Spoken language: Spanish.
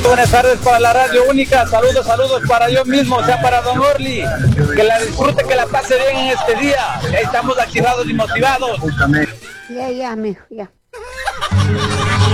Buenas tardes para la Radio Única, saludos para yo mismo, o sea para Don Orly, que la disfrute, que la pase bien en este día, ahí estamos activados y motivados. Ya, mijo, ya.